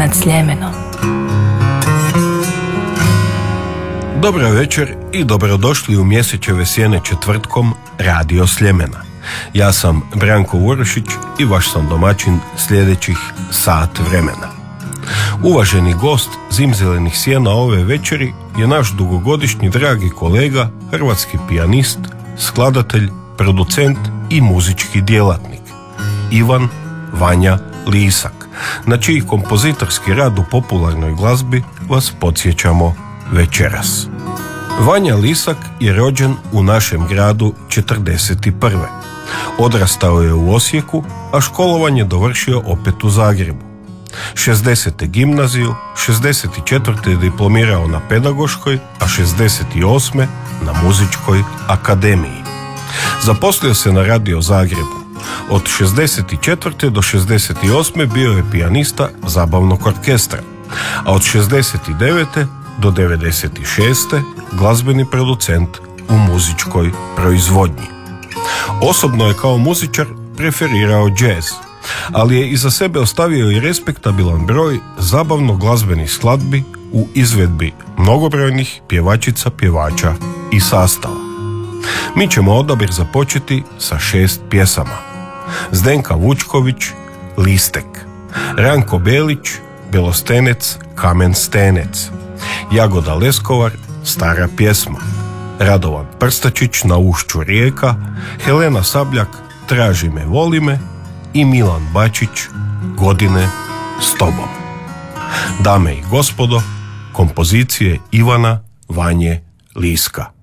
nad Sljemenom. Dobra večer i dobrodošli u Mjesečeve sjene četvrtkom Radio Sljemena. Ja sam Branko Urošić i vaš sam domaćin sljedećih sat vremena. Uvaženi gost Zimzelenih sjena ove večeri je naš dugogodišnji dragi kolega, hrvatski pijanist, skladatelj, producent i muzički djelatnik Ivan Vanja Lisak, na čiji kompozitorski rad u popularnoj glazbi vas podsjećamo večeras. Vanja Lisak je rođen u našem gradu 1941. Odrastao je u Osijeku, a školovanje dovršio opet u Zagrebu. 60. gimnaziju, 64. diplomirao na pedagoškoj, a 68. na muzičkoj akademiji. Zaposlio se na Radio Zagrebu. Od 64. do 68. bio je pijanista zabavnog orkestra, a od 69. do 96. glazbeni producent u muzičkoj proizvodnji. Osobno je kao muzičar preferirao džez, ali je iza sebe ostavio i respektabilan broj zabavno glazbenih skladbi u izvedbi mnogobrojnih pjevačica, pjevača i sastava. Mi ćemo odabir započeti sa 6 pjesama. Zdenka Vučković, Listek, Ranko Belić, Belostenec, Kamen stenec, Jagoda Leskovar, Stara pjesma, Radovan Prstačić, Na ušću rijeka, Helena Sabljak, Traži me, voli me i Milan Bačić, Godine s tobom. Dame i gospodo, kompozicije Ivana Vanje Liska.